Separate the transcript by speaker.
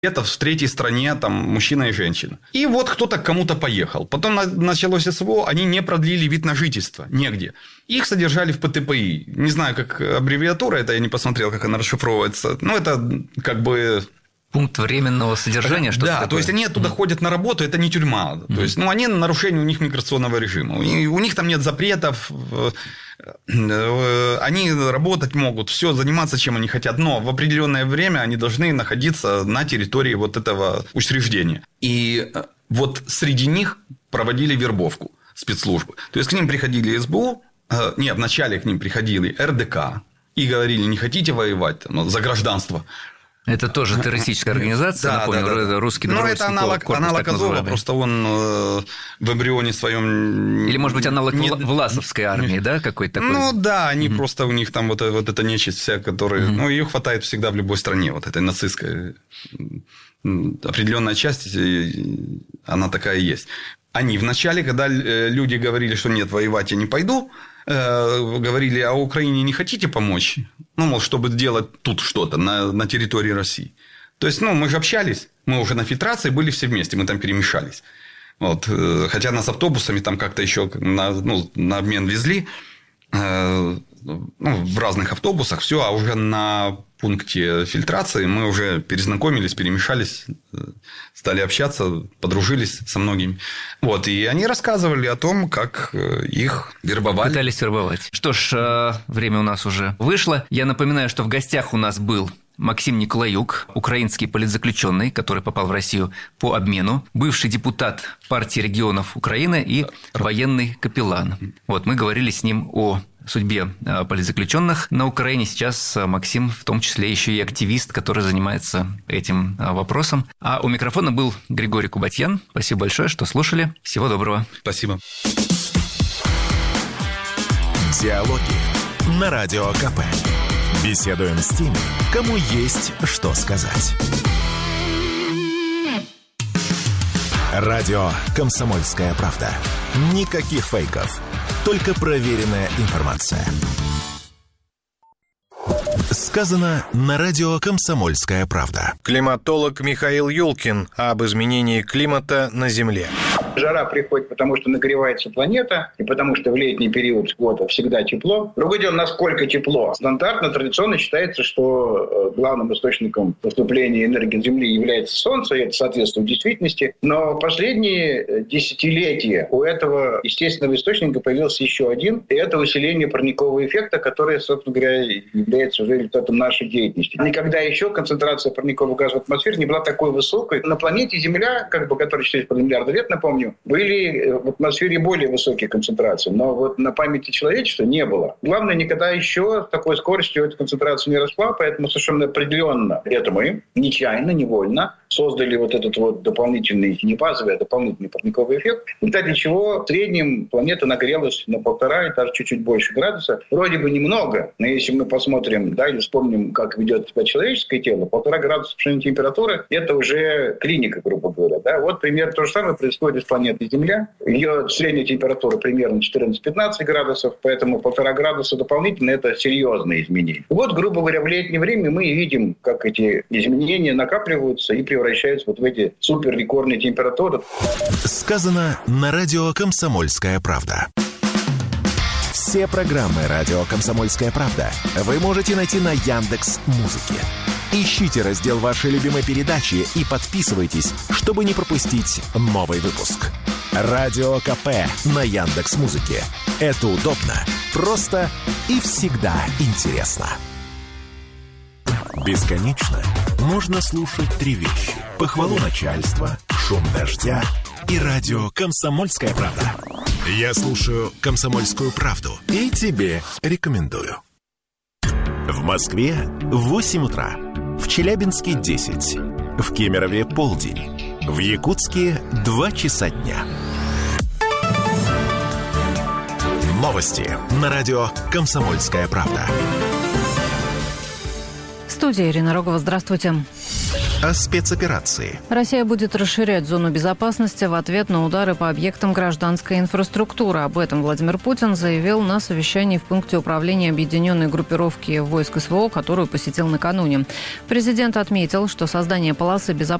Speaker 1: Это в третьей стране, там, мужчина и женщина. И вот кто-то к кому-то поехал. Потом началось СВО, они не продлили вид на жительство негде. Их содержали в ПТПИ. Не знаю, как аббревиатура, это я не посмотрел, как она расшифровывается. Ну, это как бы...
Speaker 2: Пункт временного содержания, что-то такое.
Speaker 1: То есть, они оттуда ходят на работу, это не тюрьма. То есть, они нарушение у них миграционного режима. У них там нет запретов, они работать могут, все, заниматься чем они хотят, но в определенное время они должны находиться на территории вот этого учреждения. И вот среди них проводили вербовку спецслужбы. То есть, к ним приходили СБУ, вначале к ним приходили РДК и говорили, не хотите воевать за гражданство.
Speaker 2: Это тоже террористическая организация, напомню,
Speaker 1: да.
Speaker 2: Русский добровольческий корпус,
Speaker 1: аналог
Speaker 2: так
Speaker 1: Азова, просто он в эмбрионе своем...
Speaker 2: Или, может быть, аналог власовской армии, да, какой-то такой?
Speaker 1: Ну, да, они просто, у них там вот эта нечисть вся, которая... Ну, ее хватает всегда в любой стране, вот этой нацистской. Определенная часть, она такая есть. Они вначале, когда люди говорили, что нет, воевать я не пойду, говорили, а Украине не хотите помочь? Ну, мол, чтобы делать тут что-то на территории России. То есть, мы же общались, мы уже на фильтрации были все вместе, мы там перемешались. Вот. Хотя нас автобусами там как-то еще на обмен везли, в разных автобусах, все, а уже на пункте фильтрации мы уже перезнакомились, перемешались, стали общаться, подружились со многими. Вот, и они рассказывали о том, как их вербовали.
Speaker 2: Пытались вербовать. Что ж, время у нас уже вышло. Я напоминаю, что в гостях у нас был Максим Николаюк, украинский политзаключенный, который попал в Россию по обмену, бывший депутат партии регионов Украины и военный капеллан. Вот, мы говорили с ним о судьбе политзаключенных на Украине. Сейчас Максим, в том числе, еще и активист, который занимается этим вопросом. А у микрофона был Григорий Кубатьян. Спасибо большое, что слушали. Всего доброго.
Speaker 1: Спасибо.
Speaker 3: Диалоги на Радио КП. Беседуем с теми, кому есть что сказать. Радио «Комсомольская правда». Никаких фейков, только проверенная информация. Сказано на радио «Комсомольская правда».
Speaker 4: Климатолог Михаил Юлкин об изменении климата на Земле.
Speaker 5: Жара приходит, потому что нагревается планета, и потому что в летний период года всегда тепло. Другое дело, насколько тепло. Стандартно, традиционно считается, что главным источником поступления энергии Земли является Солнце, и это соответствует действительности. Но последние десятилетия у этого естественного источника появился еще один, и это усиление парникового эффекта, которое, собственно говоря, является уже результатом нашей деятельности. Никогда еще концентрация парникового газа в атмосфере не была такой высокой. На планете Земля, которая 4,5 миллиарда лет, напомню, были в атмосфере более высокие концентрации, но вот на памяти человечества не было. Главное, никогда еще с такой скоростью эта концентрация не росла, поэтому совершенно определенно это мы нечаянно, невольно создали вот этот вот дополнительный, не базовый, а дополнительный парниковый эффект, в результате чего в среднем планета нагрелась на 1,5 и даже чуть-чуть больше градуса. Вроде бы немного, но если мы посмотрим, или вспомним, как ведет себя человеческое тело, 1,5 градуса повышения температуры, это уже клиника, грубо говоря. Вот примерно то же самое происходит с планетой Земля. Ее средняя температура примерно 14-15 градусов, поэтому 1,5 градуса дополнительно – это серьезные изменения. Вот, грубо говоря, в летнее время мы видим, как эти изменения накапливаются и превращаются вот в эти суперрекордные температуры.
Speaker 3: Сказано на радио «Комсомольская правда». Все программы радио «Комсомольская правда» вы можете найти на Яндекс.Музыке. Ищите раздел вашей любимой передачи и подписывайтесь, чтобы не пропустить новый выпуск. Радио КП на Яндекс.Музыке. Это удобно, просто и всегда интересно. Бесконечно можно слушать три вещи: похвалу начальства, шум дождя и радио «Комсомольская правда». Я слушаю «Комсомольскую правду» и тебе рекомендую. В Москве 8 утра, в Челябинске 10, в Кемерове полдень, в Якутске 2 часа дня. Новости на радио «Комсомольская правда».
Speaker 6: В студии Ирина Рогова. Здравствуйте.
Speaker 3: о спецоперации.
Speaker 6: Россия будет расширять зону безопасности в ответ на удары по объектам гражданской инфраструктуры. Об этом Владимир Путин заявил на совещании в пункте управления объединенной группировки войск СВО, которую посетил накануне. Президент отметил, что создание полосы безопасности